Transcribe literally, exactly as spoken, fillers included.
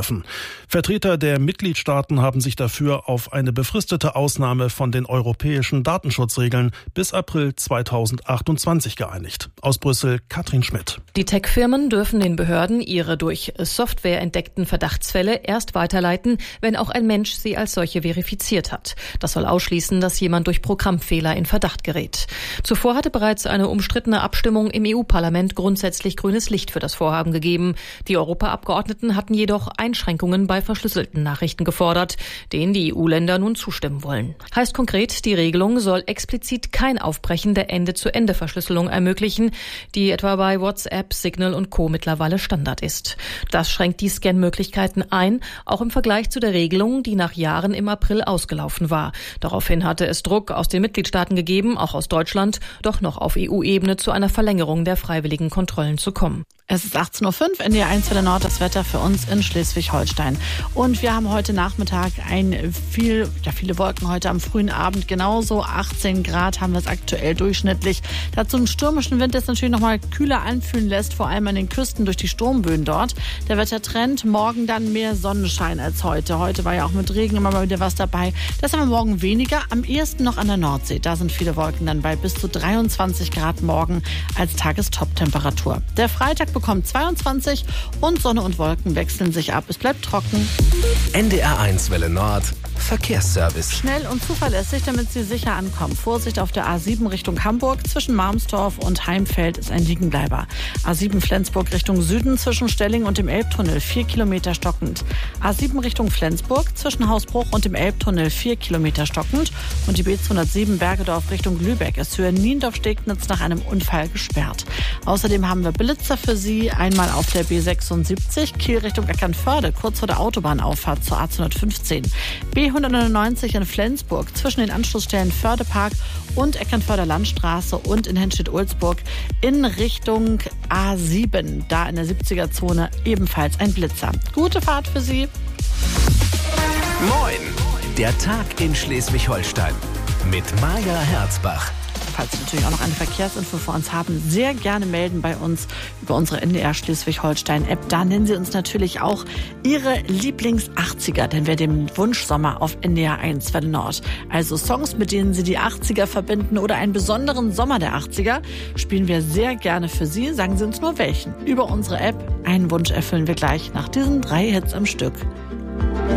dürfen. Vertreter der Mitgliedstaaten haben sich dafür auf eine befristete Ausnahme von den europäischen Datenschutzregeln bis April zweitausendachtundzwanzig geeinigt. Aus Brüssel Katrin Schmidt. Die Tech-Firmen dürfen den Behörden ihre durch Software entdeckten Verdachtsfälle erst weiterleiten, wenn auch ein Mensch sie als solche verifiziert hat. Das soll ausschließen, dass jemand durch Programmfehler in Verdacht gerät. Zuvor hatte bereits eine umstrittene Abstimmung im E U-Parlament grundsätzlich grünes Licht für das Vorhaben gegeben. Die Europaabgeordneten hatten jedoch Einschränkungen bei verschlüsselten Nachrichten gefordert, denen die E U-Länder nun zustimmen wollen. Heißt konkret, die Regelung soll explizit kein Aufbrechen der Ende-zu-Ende-Verschlüsselung ermöglichen, die etwa bei WhatsApp, Signal und Co. mittlerweile Standard ist. Das schränkt die Scan-Möglichkeiten ein, auch im Vergleich zu der Regelung, die nach Jahren im April ausgelaufen war. Daraufhin hatte es Druck aus den Mitgliedstaaten gegeben, auch aus Deutschland, doch noch auf E U-Ebene zu einer Verlängerung der freiwilligen Kontrollen zu kommen. Es ist achtzehn Uhr fünf, N D R eins für der Nord, das Wetter für uns in Schleswig-Holstein. Und wir haben heute Nachmittag ein viel, ja, viele Wolken heute am frühen Abend. Genauso achtzehn Grad haben wir es aktuell durchschnittlich. Dazu einen stürmischen Wind, der es natürlich noch mal kühler anfühlen lässt, vor allem an den Küsten durch die Sturmböen dort. Der Wettertrend, morgen dann mehr Sonnenschein als heute. Heute war ja auch mit Regen immer mal wieder was dabei. Das haben wir morgen weniger, am ehesten noch an der Nordsee. Da sind viele Wolken dann bei bis zu dreiundzwanzig Grad morgen als Tagestop-Temperatur. Der Freitag bekommt zweiundzwanzig und Sonne und Wolken wechseln sich ab. Es bleibt trocken. N D R eins Welle Nord. Verkehrsservice. Schnell und zuverlässig, damit Sie sicher ankommen. Vorsicht auf der A sieben Richtung Hamburg. Zwischen Malmstorf und Heimfeld ist ein Liegenbleiber. A sieben Flensburg Richtung Süden zwischen Stelling und dem Elbtunnel vier Kilometer stockend. A sieben Richtung Flensburg zwischen Hausbruch und dem Elbtunnel vier Kilometer stockend. Und die B zweihundertsieben Bergedorf Richtung Lübeck ist Höhe Niendorf-Stegnitz nach einem Unfall gesperrt. Außerdem haben wir Blitzer für Sie. Einmal auf der B sechsundsiebzig Kiel Richtung Eckernförde, kurz vor der Autobahnauffahrt zur A zweihundertfünfzehn. B hundertneunundneunzig in Flensburg zwischen den Anschlussstellen Fördepark und Eckernförder Landstraße und in Henstedt-Ulzburg in Richtung A sieben. Da in der siebziger-Zone ebenfalls ein Blitzer. Gute Fahrt für Sie. Moin! Der Tag in Schleswig-Holstein mit Maja Herzbach. Falls Sie natürlich auch noch eine Verkehrsinfo für uns haben, sehr gerne melden bei uns über unsere N D R Schleswig-Holstein-App. Da nennen Sie uns natürlich auch Ihre Lieblings-achtziger, denn wir den Wunschsommer auf N D R eins Welle Nord. Also Songs, mit denen Sie die achtziger verbinden oder einen besonderen Sommer der achtziger, spielen wir sehr gerne für Sie. Sagen Sie uns nur welchen. Über unsere App. Einen Wunsch erfüllen wir gleich nach diesen drei Hits am Stück.